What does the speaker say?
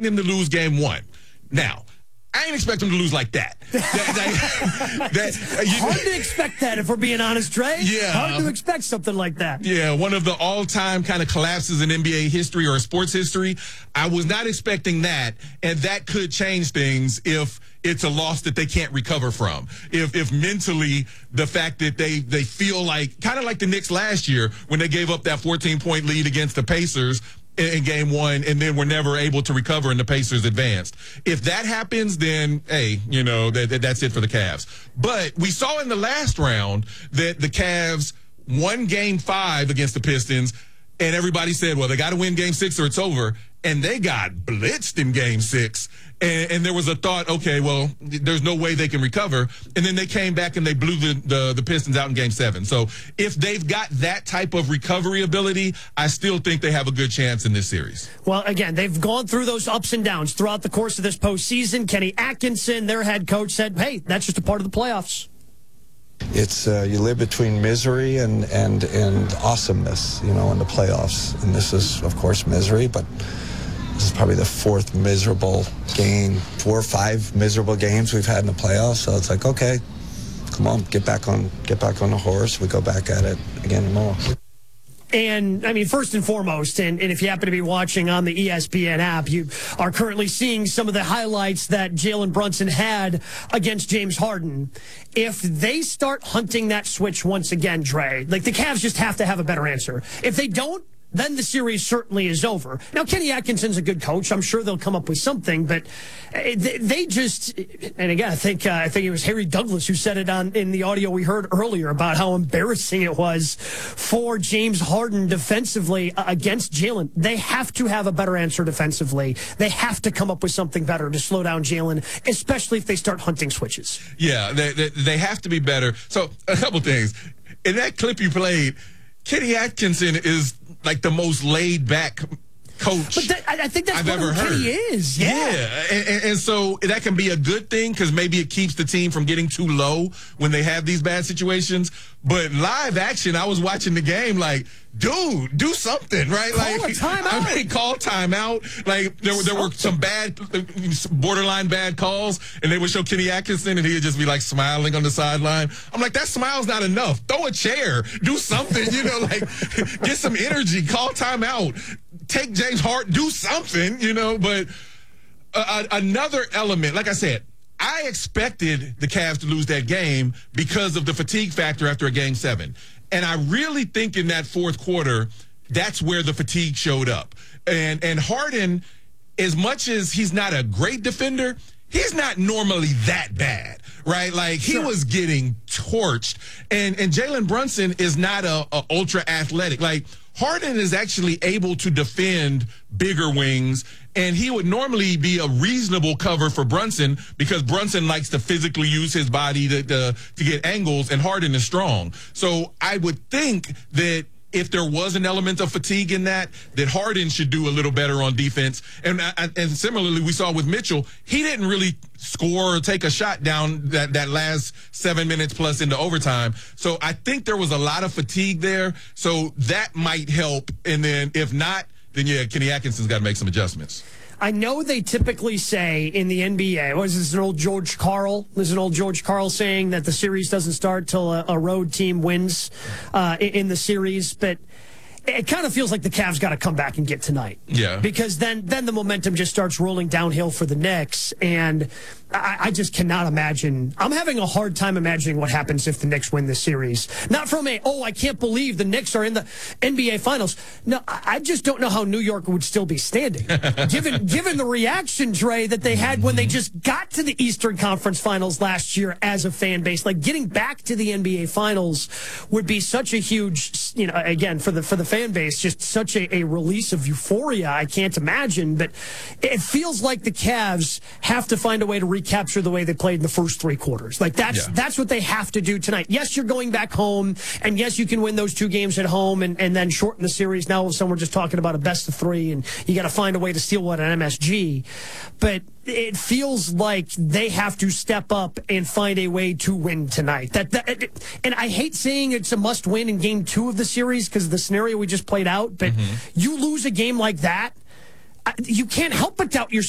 expecting them to lose game one. Now, I ain't expecting them to lose like that. Hard to expect that, if we're being honest, Dre. Yeah. Hard to expect something like that. Yeah, one of the all-time kind of collapses in NBA history or sports history. I was not expecting that, and that could change things if it's a loss that they can't recover from. If mentally the fact that they feel like, kind of like the Knicks last year when they gave up that 14-point lead against the Pacers in game one, and then were never able to recover and the Pacers advanced. If that happens, then, hey, that's it for the Cavs. But we saw in the last round that the Cavs won game 5 against the Pistons, and everybody said, well, they got to win game 6 or it's over. And they got blitzed in game 6. And there was a thought, okay, well, there's no way they can recover. And then they came back and they blew the Pistons out in game 7. So if they've got that type of recovery ability, I still think they have a good chance in this series. Well, again, they've gone through those ups and downs throughout the course of this postseason. Kenny Atkinson, their head coach, said, hey, that's just a part of the playoffs. It's you live between misery and awesomeness, in the playoffs. And this is, of course, misery, but this is probably the 4th miserable game, 4 or 5 miserable games we've had in the playoffs. So it's like, okay, come on, get back on the horse. We go back at it again tomorrow. And, I mean, first and foremost, and if you happen to be watching on the ESPN app, you are currently seeing some of the highlights that Jalen Brunson had against James Harden. If they start hunting that switch once again, Dre, like the Cavs just have to have a better answer. If they don't, then the series certainly is over. Now, Kenny Atkinson's a good coach. I'm sure they'll come up with something, but they just, and again, I think it was Harry Douglas who said it in the audio we heard earlier about how embarrassing it was for James Harden defensively against Jalen. They have to have a better answer defensively. They have to come up with something better to slow down Jalen, especially if they start hunting switches. Yeah, they have to be better. So, a couple things. In that clip you played, Kenny Atkinson is like the most laid-back coach but I think that's I've what ever heard. Kenny is. Yeah. And so that can be a good thing because maybe it keeps the team from getting too low when they have these bad situations. But live action, I was watching the game like, dude, do something, right? Call a timeout. Call timeout. Like there were some bad, borderline bad calls, and they would show Kenny Atkinson, and he'd just be like smiling on the sideline. I'm like, that smile's not enough. Throw a chair, do something, like get some energy. Call timeout. Take James Harden, do something, But another element, like I said, I expected the Cavs to lose that game because of the fatigue factor after a game 7. And I really think in that fourth quarter, that's where the fatigue showed up. And Harden, as much as he's not a great defender, he's not normally that bad, right? Like, he was getting torched. And Jalen Brunson is not a ultra athletic. Like, Harden is actually able to defend bigger wings, and he would normally be a reasonable cover for Brunson because Brunson likes to physically use his body to get angles, and Harden is strong. So I would think that if there was an element of fatigue in that Harden should do a little better on defense. And similarly, we saw with Mitchell, he didn't really score or take a shot down that last 7 minutes plus into overtime. So I think there was a lot of fatigue there. So that might help. And then if not, then yeah, Kenny Atkinson's got to make some adjustments. I know they typically say in the NBA, was this an old George Karl? There's an old George Karl saying that the series doesn't start till a road team wins in the series, but it kind of feels like the Cavs got to come back and get tonight. Yeah. Because then the momentum just starts rolling downhill for the Knicks, and I just cannot imagine. I'm having a hard time imagining what happens if the Knicks win this series. Not from I can't believe the Knicks are in the NBA Finals. No, I just don't know how New York would still be standing. given the reaction, Dre, that they had when they just got to the Eastern Conference Finals last year as a fan base. Like, getting back to the NBA Finals would be such a huge, again, for the fan base, just such a release of euphoria. I can't imagine, but it feels like the Cavs have to find a way to recapture the way they played in the first 3 quarters. Like, that's what they have to do tonight. Yes, you're going back home, and yes, you can win those 2 games at home and then shorten the series. Now all of a sudden we're just talking about a best of 3, and you got to find a way to steal one at MSG. But it feels like they have to step up and find a way to win tonight. And I hate saying it's a must-win in Game 2 of the series because of the scenario we just played out, but you lose a game like that, you can't help but doubt yourself.